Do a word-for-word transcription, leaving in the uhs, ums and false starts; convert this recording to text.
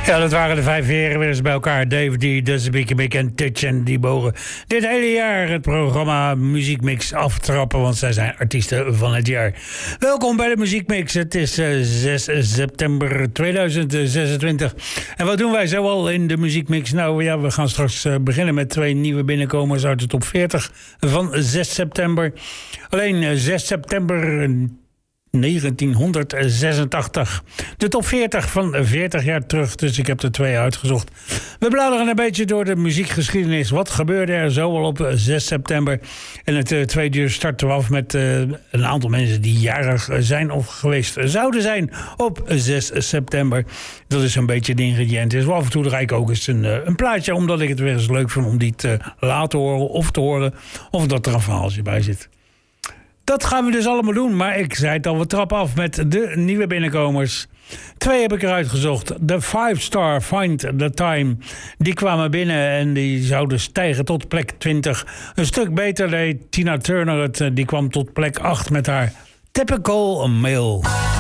Ja, dat waren de vijf heren weer eens bij elkaar. Dave D, Dusty Big en Touch. En die mogen dit hele jaar het programma Muziekmix aftrappen, want zij zijn artiesten van het jaar. Welkom bij de Muziekmix. Het is uh, zes september tweeduizend zesentwintig. En wat doen wij zoal in de Muziekmix? Nou ja, we gaan straks uh, beginnen met twee nieuwe binnenkomers uit de top veertig van zes september. Alleen uh, zes september negentienhonderdzesentachtig. De top veertig van veertig jaar terug, dus ik heb er twee uitgezocht. We bladeren een beetje door de muziekgeschiedenis. Wat gebeurde er zoal op zes september? En het uh, tweede uur starten we af met uh, een aantal mensen die jarig zijn of geweest zouden zijn op zes september. Dat is een beetje de ingrediënt. Dus af en toe draai ik ook eens een, uh, een plaatje, omdat ik het weer eens leuk vind om die te laten horen of te horen, of dat er een verhaaltje bij zit. Dat gaan we dus allemaal doen, maar ik zei het al, we trappen af met de nieuwe binnenkomers. Twee heb ik eruit gezocht. De Five Star Find the Time. Die kwamen binnen en die zouden stijgen tot plek twintig. Een stuk beter deed Tina Turner het. Die kwam tot plek acht met haar Typical Male.